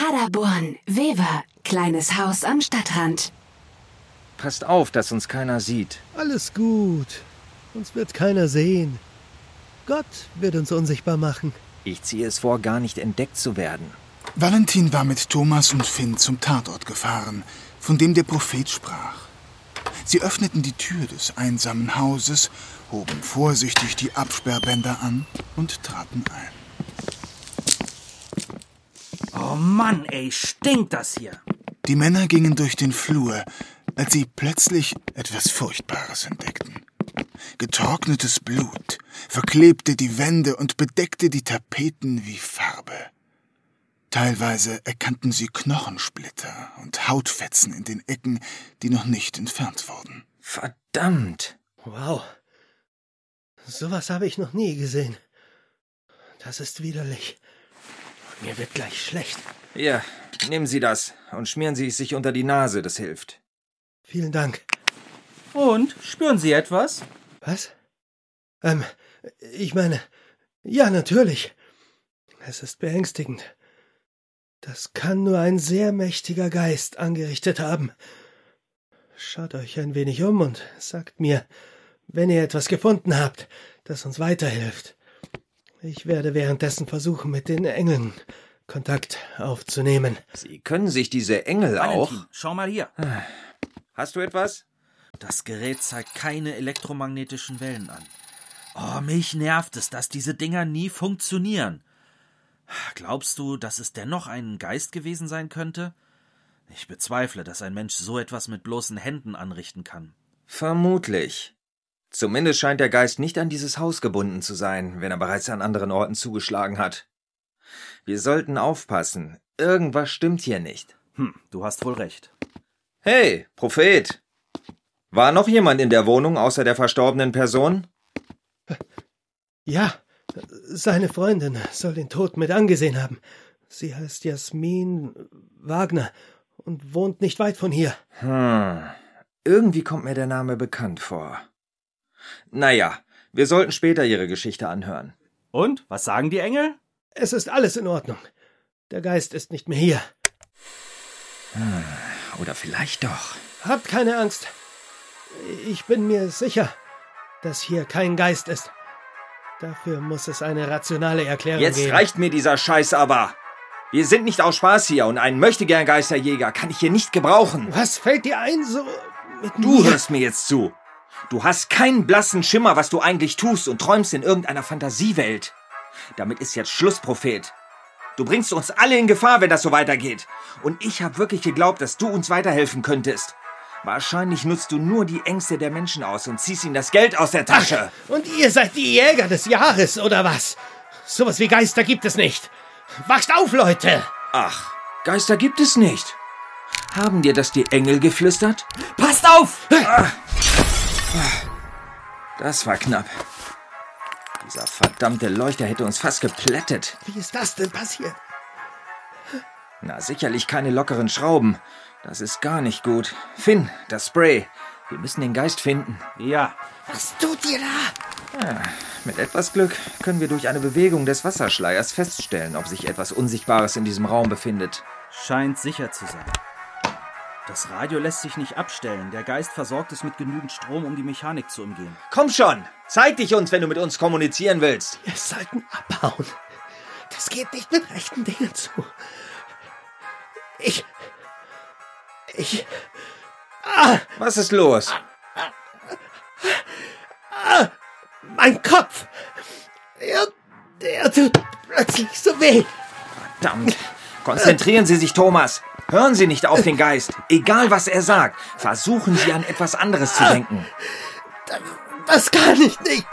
Paderborn, Wever, kleines Haus am Stadtrand. Passt auf, dass uns keiner sieht. Alles gut. Uns wird keiner sehen. Gott wird uns unsichtbar machen. Ich ziehe es vor, gar nicht entdeckt zu werden. Valentin war mit Thomas und Finn zum Tatort gefahren, von dem der Prophet sprach. Sie öffneten die Tür des einsamen Hauses, hoben vorsichtig die Absperrbänder an und traten ein. Oh Mann, ey, stinkt das hier. Die Männer gingen durch den Flur, als sie plötzlich etwas Furchtbares entdeckten. Getrocknetes Blut verklebte die Wände und bedeckte die Tapeten wie Farbe. Teilweise erkannten sie Knochensplitter und Hautfetzen in den Ecken, die noch nicht entfernt wurden. Verdammt! Wow. Sowas habe ich noch nie gesehen. Das ist widerlich. Mir wird gleich schlecht. Ja, nehmen Sie das und schmieren Sie es sich unter die Nase, das hilft. Vielen Dank. Und, spüren Sie etwas? Was? Ich meine, ja, natürlich. Es ist beängstigend. Das kann nur ein sehr mächtiger Geist angerichtet haben. Schaut euch ein wenig um und sagt mir, wenn ihr etwas gefunden habt, das uns weiterhilft. Ich werde währenddessen versuchen, mit den Engeln Kontakt aufzunehmen. Sie können sich diese Engel Valentin, auch... schau mal hier. Hast du etwas? Das Gerät zeigt keine elektromagnetischen Wellen an. Oh, mich nervt es, dass diese Dinger nie funktionieren. Glaubst du, dass es dennoch ein Geist gewesen sein könnte? Ich bezweifle, dass ein Mensch so etwas mit bloßen Händen anrichten kann. Vermutlich. Zumindest scheint der Geist nicht an dieses Haus gebunden zu sein, wenn er bereits an anderen Orten zugeschlagen hat. Wir sollten aufpassen. Irgendwas stimmt hier nicht. Du hast wohl recht. Hey, Prophet! War noch jemand in der Wohnung außer der verstorbenen Person? Ja, seine Freundin soll den Tod mit angesehen haben. Sie heißt Jasmin Wagner und wohnt nicht weit von hier. Irgendwie kommt mir der Name bekannt vor. Naja, wir sollten später Ihre Geschichte anhören. Und, was sagen die Engel? Es ist alles in Ordnung. Der Geist ist nicht mehr hier. Oder vielleicht doch. Habt keine Angst. Ich bin mir sicher, dass hier kein Geist ist. Dafür muss es eine rationale Erklärung Jetzt geben. reicht mir dieser Scheiß aber. Wir sind nicht aus Spaß hier und einen Möchtegern-Geisterjäger kann ich hier nicht gebrauchen. Was fällt dir ein, so mit Du mir? hörst mir jetzt zu. Du hast keinen blassen Schimmer, was du eigentlich tust und träumst in irgendeiner Fantasiewelt. Damit ist jetzt Schluss, Prophet. Du bringst uns alle in Gefahr, wenn das so weitergeht. Und ich habe wirklich geglaubt, dass du uns weiterhelfen könntest. Wahrscheinlich nutzt du nur die Ängste der Menschen aus und ziehst ihnen das Geld aus der Tasche. Und ihr seid die Jäger des Jahres, oder was? Sowas wie Geister gibt es nicht. Wacht auf, Leute! Ach, Geister gibt es nicht. Haben dir das die Engel geflüstert? Passt auf! Das war knapp. Dieser verdammte Leuchter hätte uns fast geplättet. Wie ist das denn passiert? Na, sicherlich keine lockeren Schrauben. Das ist gar nicht gut. Finn, das Spray. Wir müssen den Geist finden. Ja. Was tut ihr da? Mit etwas Glück können wir durch eine Bewegung des Wasserschleiers feststellen, ob sich etwas Unsichtbares in diesem Raum befindet. Scheint sicher zu sein. Das Radio lässt sich nicht abstellen. Der Geist versorgt es mit genügend Strom, um die Mechanik zu umgehen. Komm schon! Zeig dich uns, wenn du mit uns kommunizieren willst. Wir sollten abhauen. Das geht nicht mit rechten Dingen zu. Was ist los? Mein Kopf! Er tut plötzlich so weh. Verdammt! Konzentrieren Sie sich, Thomas! Hören Sie nicht auf den Geist. Egal, was er sagt. Versuchen Sie, an etwas anderes zu denken. Das kann ich nicht.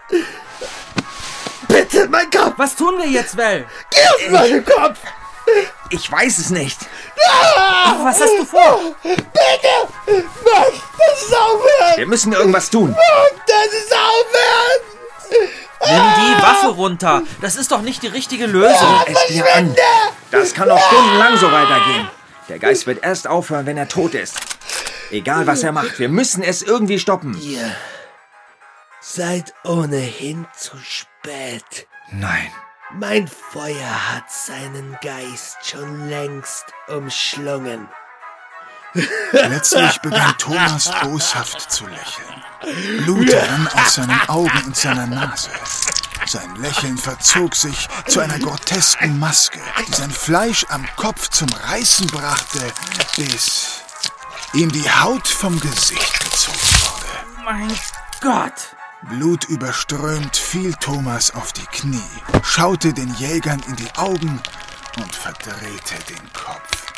Bitte, mein Kopf! Was tun wir jetzt, Vel? Gib meinen Kopf! Ich weiß es nicht. Was hast du vor? Bitte! Mach das aufhören! Wir müssen irgendwas tun. Mach das aufhören! Nimm die Waffe runter. Das ist doch nicht die richtige Lösung. Es dir an. Das kann noch stundenlang so weitergehen. Der Geist wird erst aufhören, wenn er tot ist. Egal, was er macht, wir müssen es irgendwie stoppen. Ihr seid ohnehin zu spät. Nein. Mein Feuer hat seinen Geist schon längst umschlungen. Plötzlich begann Thomas boshaft zu lächeln. Blut rann aus seinen Augen und seiner Nase. Sein Lächeln verzog sich zu einer grotesken Maske, die sein Fleisch am Kopf zum Reißen brachte, bis ihm die Haut vom Gesicht gezogen wurde. Mein Gott! Blutüberströmt fiel Thomas auf die Knie, schaute den Jägern in die Augen und verdrehte den Kopf.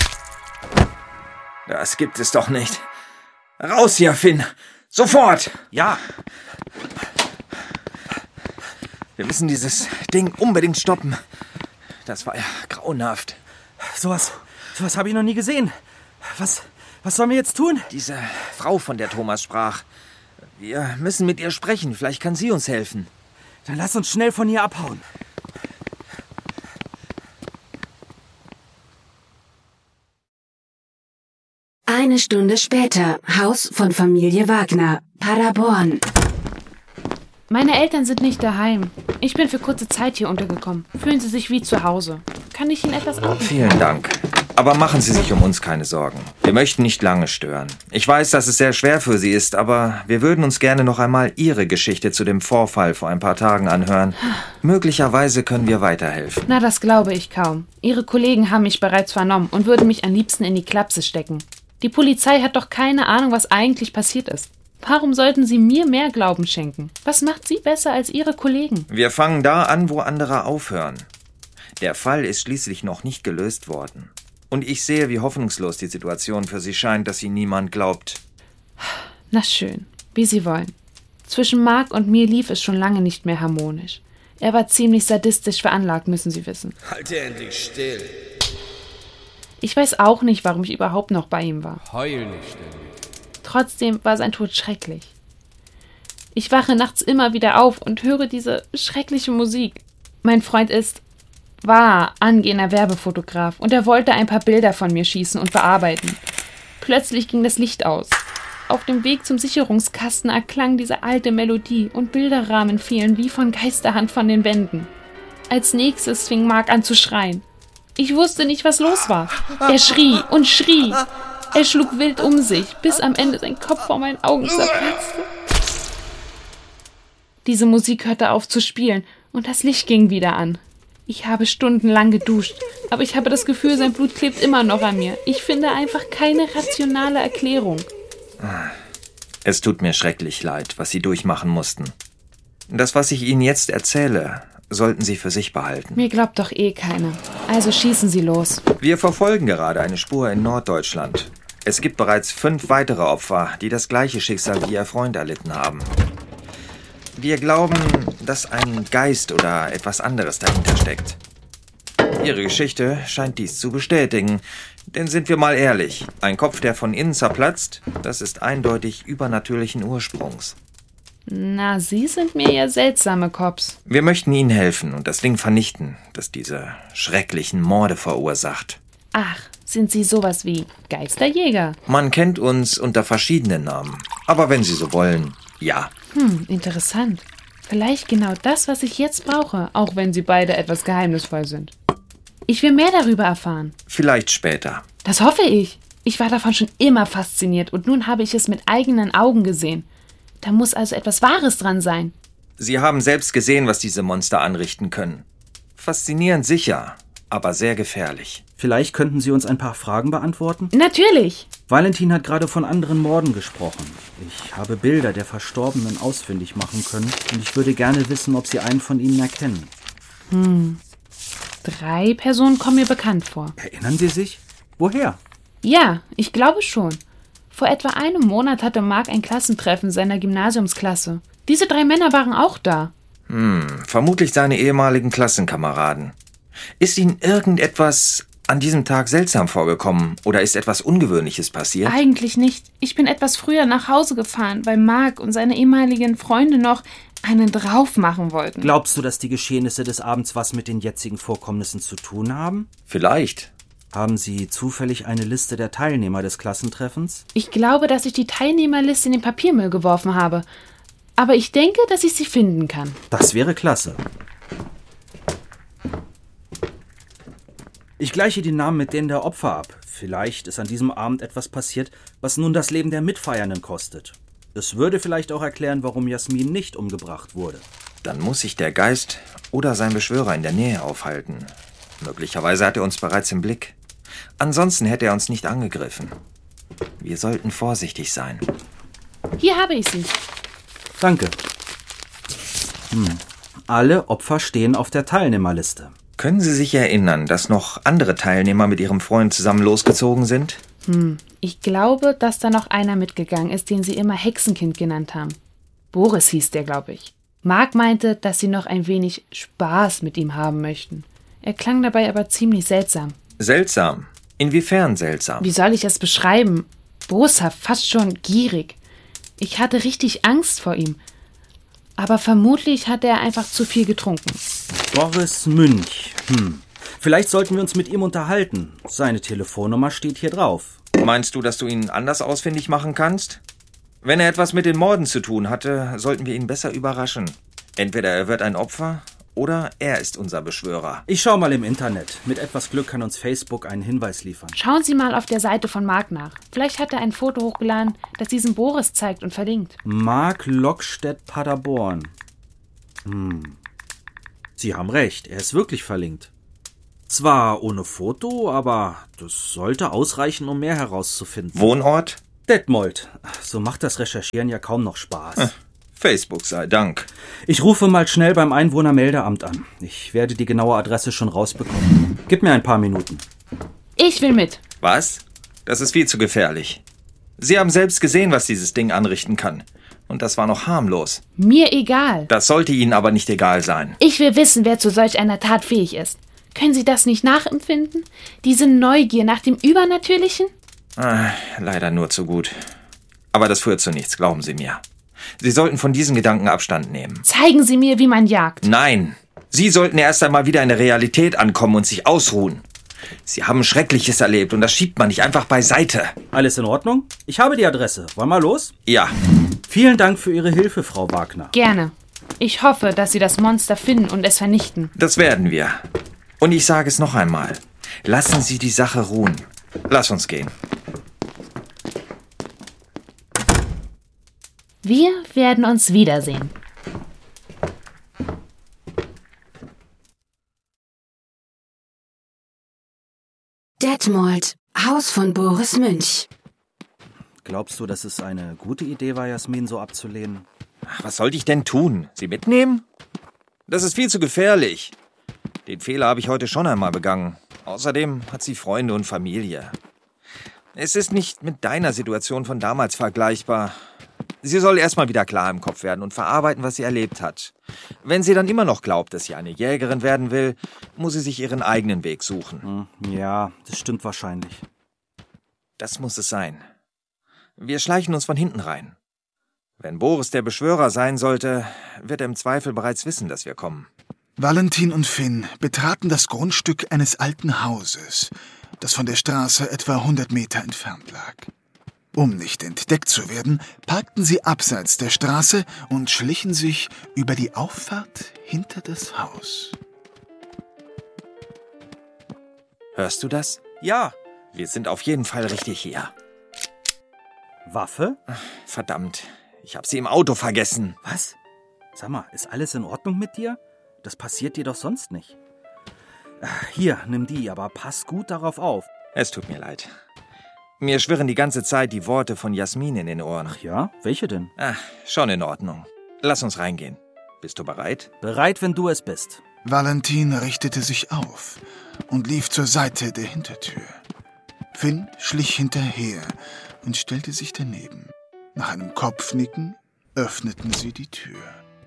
Das gibt es doch nicht. Raus hier, Finn! Sofort! Ja, Wir müssen dieses Ding unbedingt stoppen. Das war ja grauenhaft. sowas habe ich noch nie gesehen. Was sollen wir jetzt tun? Diese Frau, von der Thomas sprach. Wir müssen mit ihr sprechen. Vielleicht kann sie uns helfen. Dann lass uns schnell von hier abhauen. Eine Stunde später, Haus von Familie Wagner, Paderborn. Meine Eltern sind nicht daheim. Ich bin für kurze Zeit hier untergekommen. Fühlen Sie sich wie zu Hause. Kann ich Ihnen etwas anbieten? Vielen Dank. Aber machen Sie sich um uns keine Sorgen. Wir möchten nicht lange stören. Ich weiß, dass es sehr schwer für Sie ist, aber wir würden uns gerne noch einmal Ihre Geschichte zu dem Vorfall vor ein paar Tagen anhören. Möglicherweise können wir weiterhelfen. Na, das glaube ich kaum. Ihre Kollegen haben mich bereits vernommen und würden mich am liebsten in die Klapse stecken. Die Polizei hat doch keine Ahnung, was eigentlich passiert ist. Warum sollten Sie mir mehr Glauben schenken? Was macht Sie besser als Ihre Kollegen? Wir fangen da an, wo andere aufhören. Der Fall ist schließlich noch nicht gelöst worden. Und ich sehe, wie hoffnungslos die Situation für Sie scheint, dass Sie niemand glaubt. Na schön, wie Sie wollen. Zwischen Mark und mir lief es schon lange nicht mehr harmonisch. Er war ziemlich sadistisch veranlagt, müssen Sie wissen. Halte endlich still. Ich weiß auch nicht, warum ich überhaupt noch bei ihm war. Heul nicht ständig. Trotzdem war sein Tod schrecklich. Ich wache nachts immer wieder auf und höre diese schreckliche Musik. Mein Freund war angehender Werbefotograf und er wollte ein paar Bilder von mir schießen und bearbeiten. Plötzlich ging das Licht aus. Auf dem Weg zum Sicherungskasten erklang diese alte Melodie und Bilderrahmen fielen wie von Geisterhand von den Wänden. Als nächstes fing Mark an zu schreien. Ich wusste nicht, was los war. Er schrie und schrie. Er schlug wild um sich, bis am Ende sein Kopf vor meinen Augen zerplatzte. Diese Musik hörte auf zu spielen und das Licht ging wieder an. Ich habe stundenlang geduscht, aber ich habe das Gefühl, sein Blut klebt immer noch an mir. Ich finde einfach keine rationale Erklärung. Es tut mir schrecklich leid, was Sie durchmachen mussten. Das, was ich Ihnen jetzt erzähle, sollten Sie für sich behalten. Mir glaubt doch eh keiner. Also schießen Sie los. Wir verfolgen gerade eine Spur in Norddeutschland. Es gibt bereits 5 weitere Opfer, die das gleiche Schicksal wie Ihr Freund erlitten haben. Wir glauben, dass ein Geist oder etwas anderes dahinter steckt. Ihre Geschichte scheint dies zu bestätigen. Denn sind wir mal ehrlich, ein Kopf, der von innen zerplatzt, das ist eindeutig übernatürlichen Ursprungs. Na, Sie sind mir ja seltsame Cops. Wir möchten Ihnen helfen und das Ding vernichten, das diese schrecklichen Morde verursacht. Ach, sind Sie sowas wie Geisterjäger? Man kennt uns unter verschiedenen Namen. Aber wenn Sie so wollen, ja. Interessant. Vielleicht genau das, was ich jetzt brauche, auch wenn Sie beide etwas geheimnisvoll sind. Ich will mehr darüber erfahren. Vielleicht später. Das hoffe ich. Ich war davon schon immer fasziniert und nun habe ich es mit eigenen Augen gesehen. Da muss also etwas Wahres dran sein. Sie haben selbst gesehen, was diese Monster anrichten können. Faszinierend sicher, aber sehr gefährlich. Vielleicht könnten Sie uns ein paar Fragen beantworten? Natürlich. Valentin hat gerade von anderen Morden gesprochen. Ich habe Bilder der Verstorbenen ausfindig machen können und ich würde gerne wissen, ob Sie einen von ihnen erkennen. 3 Personen kommen mir bekannt vor. Erinnern Sie sich? Woher? Ja, ich glaube schon. Vor etwa einem Monat hatte Mark ein Klassentreffen seiner Gymnasiumsklasse. Diese 3 Männer waren auch da. Vermutlich seine ehemaligen Klassenkameraden. Ist Ihnen irgendetwas an diesem Tag seltsam vorgekommen oder ist etwas Ungewöhnliches passiert? Eigentlich nicht. Ich bin etwas früher nach Hause gefahren, weil Mark und seine ehemaligen Freunde noch einen drauf machen wollten. Glaubst du, dass die Geschehnisse des Abends was mit den jetzigen Vorkommnissen zu tun haben? Vielleicht. Haben Sie zufällig eine Liste der Teilnehmer des Klassentreffens? Ich glaube, dass ich die Teilnehmerliste in den Papiermüll geworfen habe. Aber ich denke, dass ich sie finden kann. Das wäre klasse. Ich gleiche die Namen mit denen der Opfer ab. Vielleicht ist an diesem Abend etwas passiert, was nun das Leben der Mitfeiernden kostet. Es würde vielleicht auch erklären, warum Jasmin nicht umgebracht wurde. Dann muss sich der Geist oder sein Beschwörer in der Nähe aufhalten. Möglicherweise hat er uns bereits im Blick. Ansonsten hätte er uns nicht angegriffen. Wir sollten vorsichtig sein. Hier habe ich sie. Danke. Alle Opfer stehen auf der Teilnehmerliste. Können Sie sich erinnern, dass noch andere Teilnehmer mit Ihrem Freund zusammen losgezogen sind? Ich glaube, dass da noch einer mitgegangen ist, den sie immer Hexenkind genannt haben. Boris hieß der, glaube ich. Marc meinte, dass sie noch ein wenig Spaß mit ihm haben möchten. Er klang dabei aber ziemlich seltsam. Seltsam? Inwiefern seltsam? Wie soll ich es beschreiben? Boshaft, fast schon gierig. Ich hatte richtig Angst vor ihm. Aber vermutlich hat er einfach zu viel getrunken. Boris Münch. Vielleicht sollten wir uns mit ihm unterhalten. Seine Telefonnummer steht hier drauf. Meinst du, dass du ihn anders ausfindig machen kannst? Wenn er etwas mit den Morden zu tun hatte, sollten wir ihn besser überraschen. Entweder er wird ein Opfer oder er ist unser Beschwörer. Ich schau mal im Internet. Mit etwas Glück kann uns Facebook einen Hinweis liefern. Schauen Sie mal auf der Seite von Marc nach. Vielleicht hat er ein Foto hochgeladen, das diesen Boris zeigt und verlinkt. Marc Lockstedt Paderborn. Sie haben recht, er ist wirklich verlinkt. Zwar ohne Foto, aber das sollte ausreichen, um mehr herauszufinden. Wohnort? Detmold. So macht das Recherchieren ja kaum noch Spaß. Facebook sei Dank. Ich rufe mal schnell beim Einwohnermeldeamt an. Ich werde die genaue Adresse schon rausbekommen. Gib mir ein paar Minuten. Ich will mit. Was? Das ist viel zu gefährlich. Sie haben selbst gesehen, was dieses Ding anrichten kann. Und das war noch harmlos. Mir egal. Das sollte Ihnen aber nicht egal sein. Ich will wissen, wer zu solch einer Tat fähig ist. Können Sie das nicht nachempfinden? Diese Neugier nach dem Übernatürlichen? Leider nur zu gut. Aber das führt zu nichts, glauben Sie mir. Sie sollten von diesen Gedanken Abstand nehmen. Zeigen Sie mir, wie man jagt. Nein, Sie sollten erst einmal wieder in der Realität ankommen und sich ausruhen. Sie haben Schreckliches erlebt und das schiebt man nicht einfach beiseite. Alles in Ordnung? Ich habe die Adresse. Wollen wir los? Ja. Vielen Dank für Ihre Hilfe, Frau Wagner. Gerne. Ich hoffe, dass Sie das Monster finden und es vernichten. Das werden wir. Und ich sage es noch einmal. Lassen Sie die Sache ruhen. Lass uns gehen. Wir werden uns wiedersehen. Detmold, Haus von Boris Münch. Glaubst du, dass es eine gute Idee war, Jasmin so abzulehnen? Was sollte ich denn tun? Sie mitnehmen? Das ist viel zu gefährlich. Den Fehler habe ich heute schon einmal begangen. Außerdem hat sie Freunde und Familie. Es ist nicht mit deiner Situation von damals vergleichbar. Sie soll erstmal wieder klar im Kopf werden und verarbeiten, was sie erlebt hat. Wenn sie dann immer noch glaubt, dass sie eine Jägerin werden will, muss sie sich ihren eigenen Weg suchen. Ja, das stimmt wahrscheinlich. Das muss es sein. Wir schleichen uns von hinten rein. Wenn Boris der Beschwörer sein sollte, wird er im Zweifel bereits wissen, dass wir kommen. Valentin und Finn betraten das Grundstück eines alten Hauses, das von der Straße etwa 100 Meter entfernt lag. Um nicht entdeckt zu werden, parkten sie abseits der Straße und schlichen sich über die Auffahrt hinter das Haus. Hörst du das? Ja. Wir sind auf jeden Fall richtig hier. Waffe? Verdammt, ich habe sie im Auto vergessen. Was? Sag mal, ist alles in Ordnung mit dir? Das passiert dir doch sonst nicht. Hier, nimm die, aber pass gut darauf auf. Es tut mir leid. Mir schwirren die ganze Zeit die Worte von Jasmin in den Ohren. Ach ja? Welche denn? Schon in Ordnung. Lass uns reingehen. Bist du bereit? Bereit, wenn du es bist. Valentin richtete sich auf und lief zur Seite der Hintertür. Finn schlich hinterher und stellte sich daneben. Nach einem Kopfnicken öffneten sie die Tür.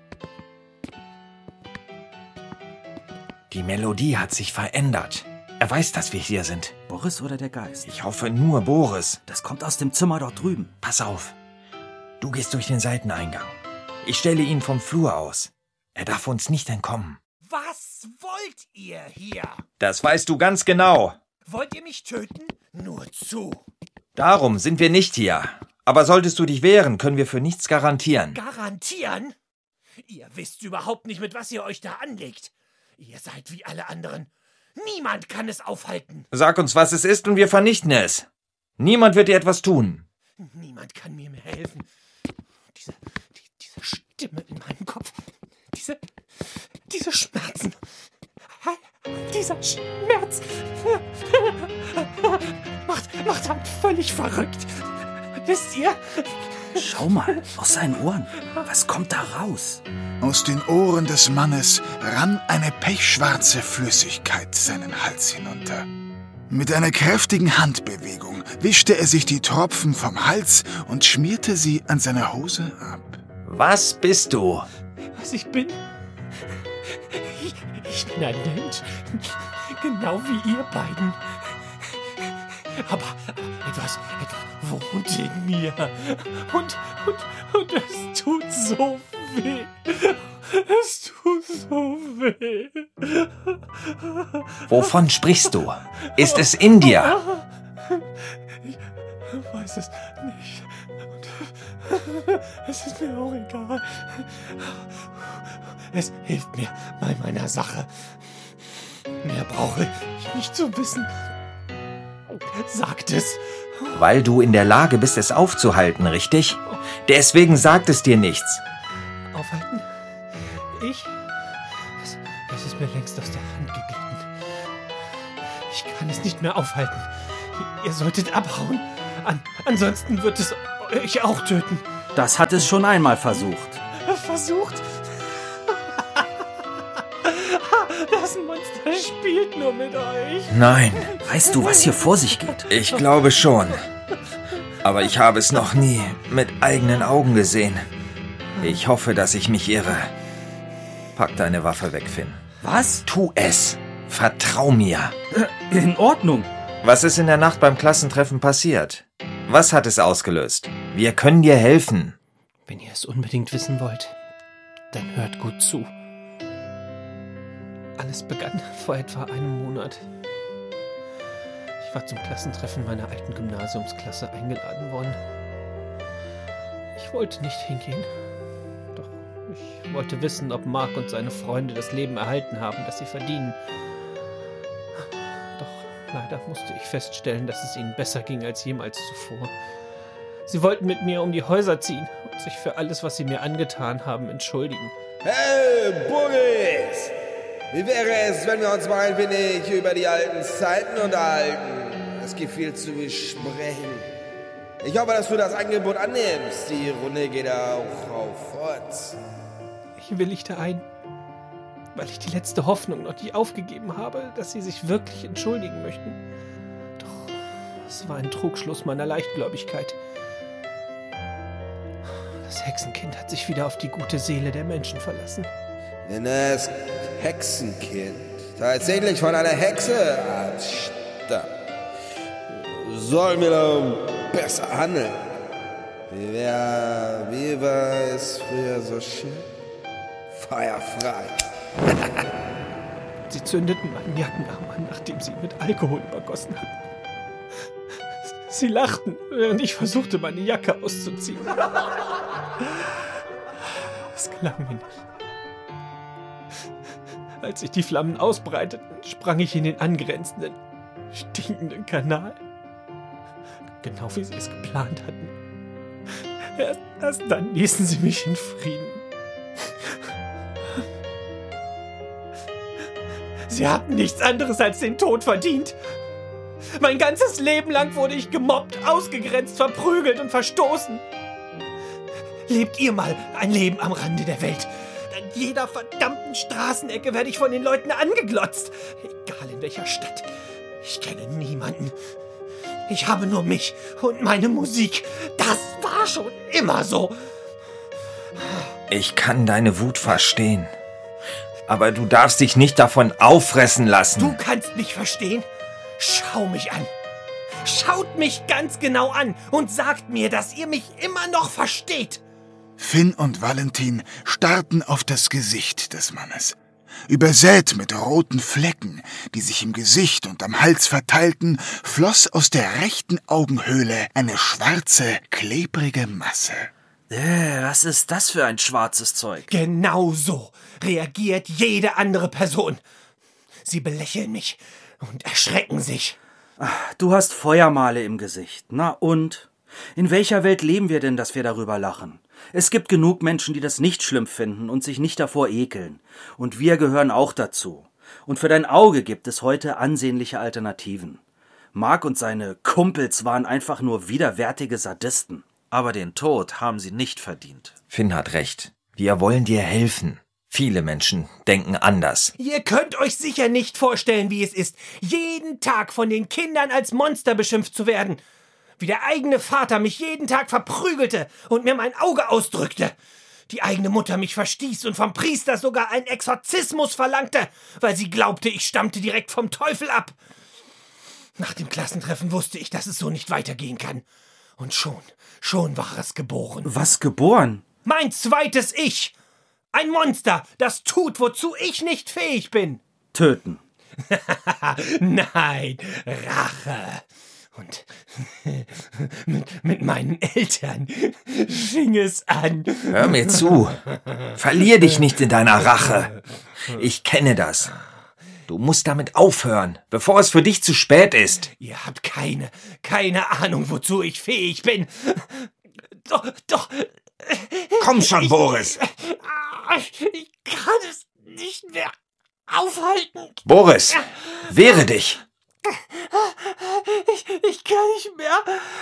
Die Melodie hat sich verändert. Er weiß, dass wir hier sind. Boris oder der Geist? Ich hoffe nur Boris. Das kommt aus dem Zimmer dort drüben. Pass auf. Du gehst durch den Seiteneingang. Ich stelle ihn vom Flur aus. Er darf uns nicht entkommen. Was wollt ihr hier? Das weißt du ganz genau. Wollt ihr mich töten? Nur zu. Darum sind wir nicht hier. Aber solltest du dich wehren, können wir für nichts garantieren. Garantieren? Ihr wisst überhaupt nicht, mit was ihr euch da anlegt. Ihr seid wie alle anderen. Niemand kann es aufhalten. Sag uns, was es ist, und wir vernichten es. Niemand wird dir etwas tun. Niemand kann mir mehr helfen. Diese Stimme in meinem Kopf. Diese Schmerzen. Dieser Schmerz macht halt völlig verrückt. Wisst ihr? Schau mal, aus seinen Ohren. Was kommt da raus? Aus den Ohren des Mannes rann eine pechschwarze Flüssigkeit seinen Hals hinunter. Mit einer kräftigen Handbewegung wischte er sich die Tropfen vom Hals und schmierte sie an seiner Hose ab. Was bist du? Was ich bin? Ich bin ein Mensch. Genau wie ihr beiden. Aber etwas wohnt in mir. Und es tut so weh. Es tut so weh. Wovon sprichst du? Ist es in dir? Ich weiß es nicht. Und es ist mir auch egal. Es hilft mir bei meiner Sache. Mehr brauche ich nicht zu wissen. Sagt es. Weil du in der Lage bist, es aufzuhalten, richtig? Deswegen sagt es dir nichts. Aufhalten? Ich? Es ist mir längst aus der Hand geglitten. Ich kann es nicht mehr aufhalten. Ihr solltet abhauen. Ansonsten wird es euch auch töten. Das hat es schon einmal versucht. Versucht? Das Monster spielt nur mit euch. Nein. Weißt du, was hier vor sich geht? Ich glaube schon. Aber ich habe es noch nie mit eigenen Augen gesehen. Ich hoffe, dass ich mich irre. Pack deine Waffe weg, Finn. Was? Tu es. Vertrau mir. In Ordnung. Was ist in der Nacht beim Klassentreffen passiert? Was hat es ausgelöst? Wir können dir helfen. Wenn ihr es unbedingt wissen wollt, dann hört gut zu. Alles begann vor etwa einem Monat. Ich war zum Klassentreffen meiner alten Gymnasiumsklasse eingeladen worden. Ich wollte nicht hingehen. Doch ich wollte wissen, ob Mark und seine Freunde das Leben erhalten haben, das sie verdienen. Doch leider musste ich feststellen, dass es ihnen besser ging als jemals zuvor. Sie wollten mit mir um die Häuser ziehen und sich für alles, was sie mir angetan haben, entschuldigen. Hey, Buggies! Wie wäre es, wenn wir uns mal ein wenig über die alten Zeiten unterhalten? Es gibt viel zu besprechen. Ich hoffe, dass du das Angebot annimmst. Die Runde geht auch auf fort. Ich willigte ein, weil ich die letzte Hoffnung noch nicht aufgegeben habe, dass sie sich wirklich entschuldigen möchten. Doch es war ein Trugschluss meiner Leichtgläubigkeit. Das Hexenkind hat sich wieder auf die gute Seele der Menschen verlassen. Wenn das Hexenkind tatsächlich von einer Hexe abstammt, sollen wir doch besser handeln. Wie war es früher so schön? Feuerfrei. Sie zündeten meinen Jackenarm an, nachdem sie ihn mit Alkohol übergossen hatten. Sie lachten, während ich versuchte, meine Jacke auszuziehen. Es gelang mir nicht. Als sich die Flammen ausbreiteten, sprang ich in den angrenzenden, stinkenden Kanal. Genau wie sie es geplant hatten. Erst dann ließen sie mich in Frieden. Sie hatten nichts anderes als den Tod verdient. Mein ganzes Leben lang wurde ich gemobbt, ausgegrenzt, verprügelt und verstoßen. Lebt ihr mal ein Leben am Rande der Welt. An jeder verdammten Straßenecke werde ich von den Leuten angeglotzt. Egal in welcher Stadt. Ich kenne niemanden. Ich habe nur mich und meine Musik. Das war schon immer so. Ich kann deine Wut verstehen. Aber du darfst dich nicht davon auffressen lassen. Du kannst mich verstehen? Schau mich an. Schaut mich ganz genau an und sagt mir, dass ihr mich immer noch versteht. Finn und Valentin starrten auf das Gesicht des Mannes. Übersät mit roten Flecken, die sich im Gesicht und am Hals verteilten, floss aus der rechten Augenhöhle eine schwarze, klebrige Masse. Was ist das für ein schwarzes Zeug? Genau so reagiert jede andere Person. Sie belächeln mich und erschrecken sich. Du hast Feuermale im Gesicht. Na und? In welcher Welt leben wir denn, dass wir darüber lachen? Es gibt genug Menschen, die das nicht schlimm finden und sich nicht davor ekeln. Und wir gehören auch dazu. Und für dein Auge gibt es heute ansehnliche Alternativen. Mark und seine Kumpels waren einfach nur widerwärtige Sadisten. Aber den Tod haben sie nicht verdient. Finn hat recht. Wir wollen dir helfen. Viele Menschen denken anders. Ihr könnt euch sicher nicht vorstellen, wie es ist, jeden Tag von den Kindern als Monster beschimpft zu werden. Wie der eigene Vater mich jeden Tag verprügelte und mir mein Auge ausdrückte. Die eigene Mutter mich verstieß und vom Priester sogar einen Exorzismus verlangte, weil sie glaubte, ich stammte direkt vom Teufel ab. Nach dem Klassentreffen wusste ich, dass es so nicht weitergehen kann. Und schon war es geboren. Was geboren? Mein zweites Ich. Ein Monster, das tut, wozu ich nicht fähig bin. Töten. Nein, Rache. Und mit meinen Eltern fing es an. Hör mir zu. Verlier dich nicht in deiner Rache. Ich kenne das. Du musst damit aufhören, bevor es für dich zu spät ist. Ihr habt keine Ahnung, wozu ich fähig bin. Doch. Komm schon, Boris. Ich kann es nicht mehr aufhalten. Boris, wehre dich. Ich kann nicht mehr.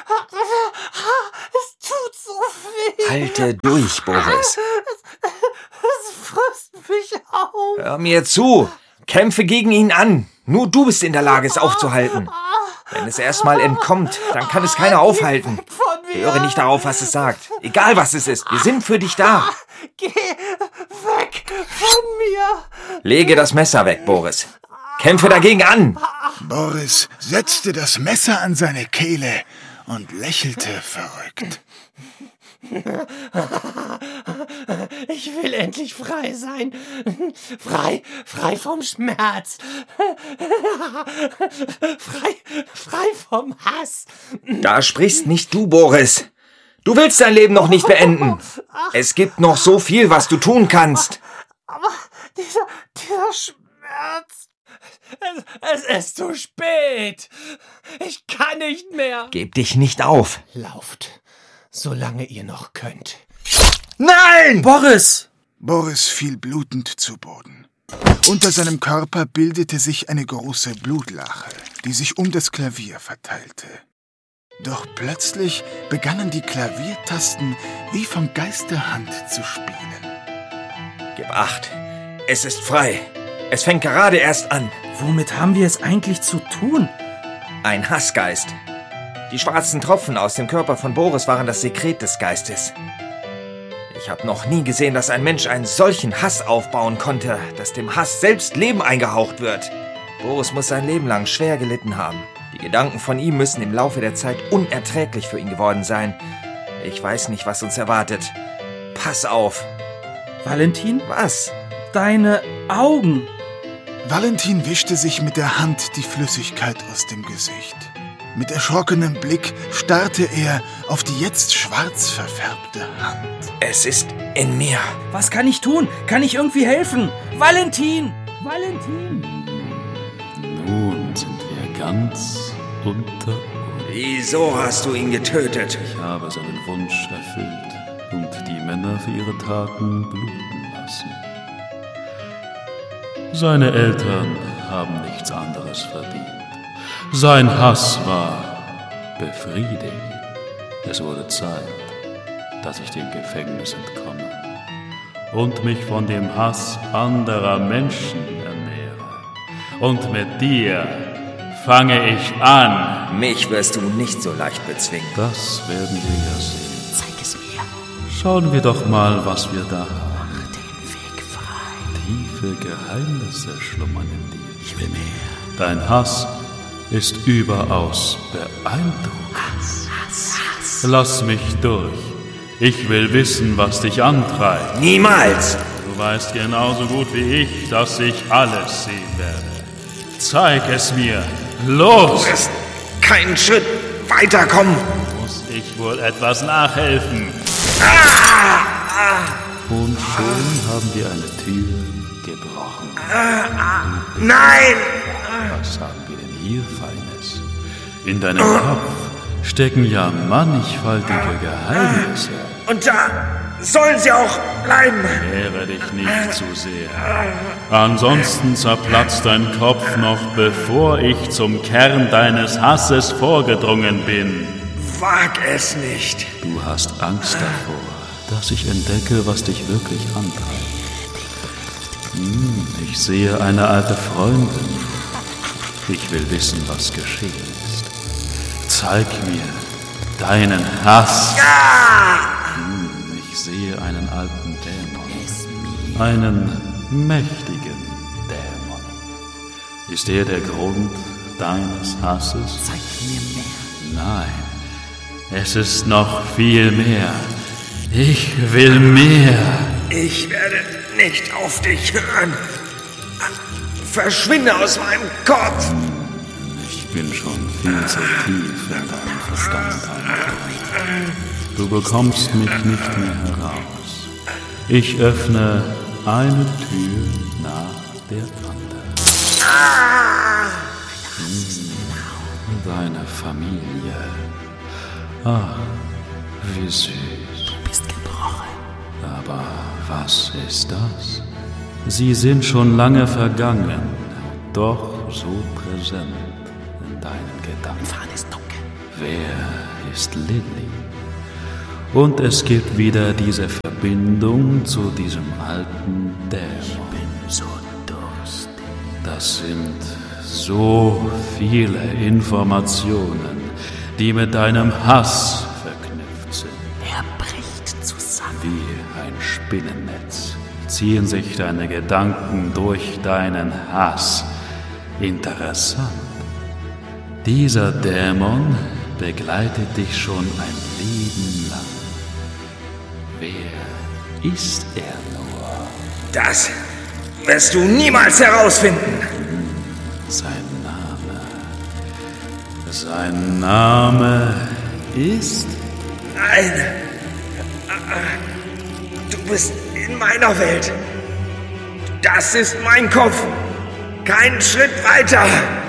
Es tut so weh. Halte durch, Boris. Es frisst mich auf. Hör mir zu. Kämpfe gegen ihn an. Nur du bist in der Lage, es aufzuhalten. Wenn es erstmal entkommt, dann kann es keiner aufhalten. Höre nicht darauf, was es sagt. Egal, was es ist. Wir sind für dich da. Geh weg von mir. Lege das Messer weg, Boris. Kämpfe dagegen an. Boris setzte das Messer an seine Kehle und lächelte verrückt. Ich will endlich frei sein. Frei vom Schmerz. Frei vom Hass. Da sprichst nicht du, Boris. Du willst dein Leben noch nicht beenden. Es gibt noch so viel, was du tun kannst. Aber dieser Schmerz. Es ist zu spät. Ich kann nicht mehr. Gib dich nicht auf. Lauft, solange ihr noch könnt. Nein! Boris! Boris fiel blutend zu Boden. Unter seinem Körper bildete sich eine große Blutlache, die sich um das Klavier verteilte. Doch plötzlich begannen die Klaviertasten wie von Geisterhand zu spielen. Gib acht. Es ist frei. Es fängt gerade erst an. Womit haben wir es eigentlich zu tun? Ein Hassgeist. Die schwarzen Tropfen aus dem Körper von Boris waren das Sekret des Geistes. Ich habe noch nie gesehen, dass ein Mensch einen solchen Hass aufbauen konnte, dass dem Hass selbst Leben eingehaucht wird. Boris muss sein Leben lang schwer gelitten haben. Die Gedanken von ihm müssen im Laufe der Zeit unerträglich für ihn geworden sein. Ich weiß nicht, was uns erwartet. Pass auf. Valentin? Was? Deine Augen. Valentin wischte sich mit der Hand die Flüssigkeit aus dem Gesicht. Mit erschrockenem Blick starrte er auf die jetzt schwarz verfärbte Hand. Es ist in mir. Was kann ich tun? Kann ich irgendwie helfen? Valentin! Valentin! Nun sind wir ganz unter uns. Wieso hast du ihn getötet? Ich habe seinen Wunsch erfüllt und die Männer für ihre Taten bluten lassen. Seine Eltern haben nichts anderes verdient. Sein Hass war befriedigend. Es wurde Zeit, dass ich dem Gefängnis entkomme und mich von dem Hass anderer Menschen ernähre. Und mit dir fange ich an. Mich wirst du nicht so leicht bezwingen. Das werden wir ja sehen. Zeig es mir. Schauen wir doch mal, was wir da haben. Mach den Weg frei. Tiefe Geheimnisse schlummern in dir. Ich will mehr. Dein Hass ist überaus beeindruckend. Hass. Lass mich durch. Ich will wissen, was dich antreibt. Niemals! Du weißt genauso gut wie ich, dass ich alles sehen werde. Zeig es mir. Los! Du wirst keinen Schritt weiterkommen. Muss ich wohl etwas nachhelfen? Und schon haben wir eine Tür gebrochen. Nein! Was haben wir denn hier Feines? In deinem Kopf stecken ja mannigfaltige Geheimnisse. Und da sollen sie auch bleiben. Ehre dich nicht zu sehr. Ansonsten zerplatzt dein Kopf noch, bevor ich zum Kern deines Hasses vorgedrungen bin. Wag es nicht. Du hast Angst davor, dass ich entdecke, was dich wirklich antreibt. Ich sehe eine alte Freundin. Ich will wissen, was geschehen ist. Zeig mir deinen Hass. Ich sehe einen alten Dämon. Einen mächtigen Dämon. Ist er der Grund deines Hasses? Zeig mir mehr. Nein, es ist noch viel mehr. Ich will mehr. Ich werde nicht auf dich hören. Verschwinde aus meinem Kopf. Ich bin schon viel zu tief in deinen Verstand eingedrungen. Du bekommst mich nicht mehr heraus. Ich öffne eine Tür nach der anderen. Deine Familie. Ach, wie süß. Du bist gebrochen. Aber was ist das? Sie sind schon lange vergangen, doch so präsent in deinen Gedanken. Fahren ist dunkel. Wer ist Lilly? Und es gibt wieder diese Verbindung zu diesem alten Dämon. Ich bin so durstig. Das sind so viele Informationen, die mit deinem Hass verknüpft sind. Er bricht zusammen. Wie ein Spinnennetz ziehen sich deine Gedanken durch deinen Hass. Interessant. Dieser Dämon begleitet dich schon ein Leben lang. Wer ist er nur? Das wirst du niemals herausfinden. Sein Name ist... Nein. Du bist in meiner Welt. Das ist mein Kopf. Kein Schritt weiter.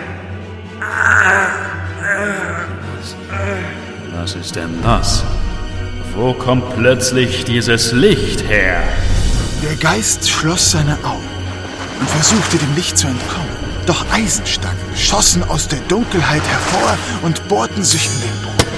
Was ist denn das? Wo kommt plötzlich dieses Licht her? Der Geist schloss seine Augen und versuchte dem Licht zu entkommen. Doch Eisenstangen schossen aus der Dunkelheit hervor und bohrten sich in den Boden.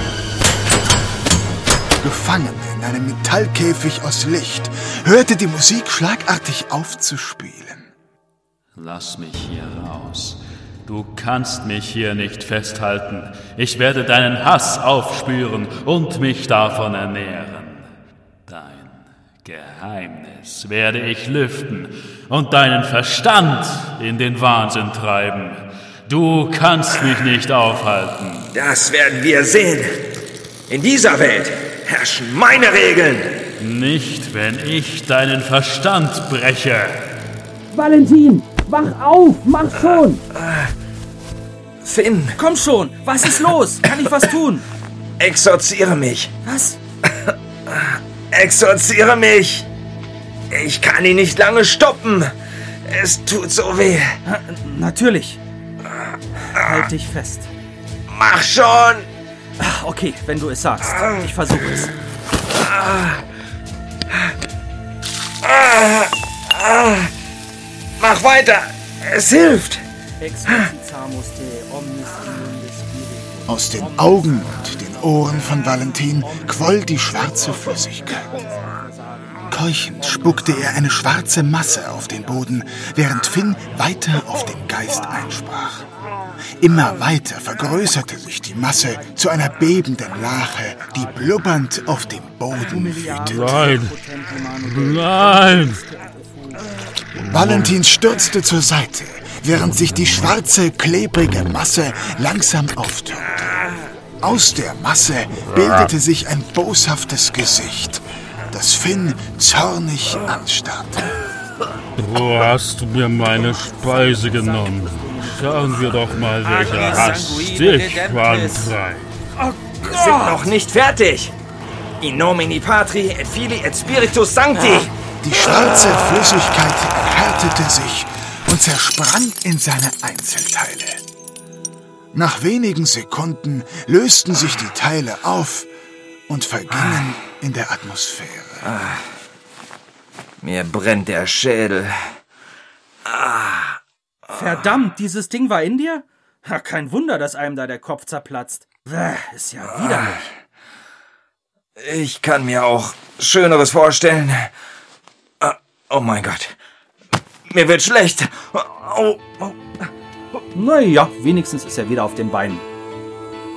Gefangen in einem Metallkäfig aus Licht, hörte die Musik schlagartig auf zu spielen. Lass mich hier raus. Du kannst mich hier nicht festhalten. Ich werde deinen Hass aufspüren und mich davon ernähren. Dein Geheimnis werde ich lüften und deinen Verstand in den Wahnsinn treiben. Du kannst mich nicht aufhalten. Das werden wir sehen. In dieser Welt herrschen meine Regeln. Nicht, wenn ich deinen Verstand breche. Valentin, wach auf, mach schon! Finn, Komm schon, was ist los? Kann ich was tun? exorziere mich. Was? Exorziere mich. Ich kann ihn nicht lange stoppen. Es tut so weh. Natürlich. Halt dich fest. Mach schon. Okay, wenn du es sagst. Ich versuche es. Mach weiter. Es hilft. Aus den Augen und den Ohren von Valentin quoll die schwarze Flüssigkeit. Keuchend spuckte er eine schwarze Masse auf den Boden, während Finn weiter auf den Geist einsprach. Immer weiter vergrößerte sich die Masse zu einer bebenden Lache, die blubbernd auf dem Boden wütete. Nein! Nein! Valentin stürzte zur Seite, während sich die schwarze, klebrige Masse langsam auftürmte. Aus der Masse bildete sich ein boshaftes Gesicht, das Finn zornig anstarrte. Du hast mir meine Speise genommen. Schauen wir doch mal, welcher Hass dich antreibt. Wir sind noch nicht fertig. In nomine Patri et Filii et Spiritus Sancti. Die schwarze Flüssigkeit erhärtete sich und zersprang in seine Einzelteile. Nach wenigen Sekunden lösten sich die Teile auf und vergingen in der Atmosphäre. Mir brennt der Schädel. Verdammt, dieses Ding war in dir? Ja, kein Wunder, dass einem da der Kopf zerplatzt. Ist ja widerlich. Ich kann mir auch Schöneres vorstellen. Oh mein Gott. Mir wird schlecht. Naja, wenigstens ist er wieder auf den Beinen.